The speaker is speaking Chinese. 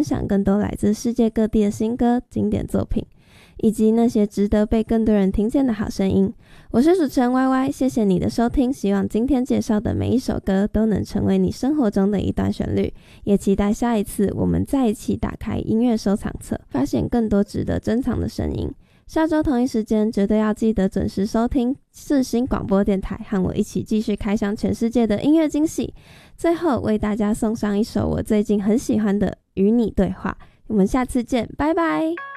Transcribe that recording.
分享更多来自世界各地的新歌、经典作品，以及那些值得被更多人听见的好声音。我是主持人 YY， 谢谢你的收听，希望今天介绍的每一首歌都能成为你生活中的一段旋律，也期待下一次我们再一起打开音乐收藏册，发现更多值得珍藏的声音。下周同一时间绝对要记得准时收听世新广播电台，和我一起继续开箱全世界的音乐惊喜。最后为大家送上一首我最近很喜欢的《与你对话》，我们下次见，拜拜。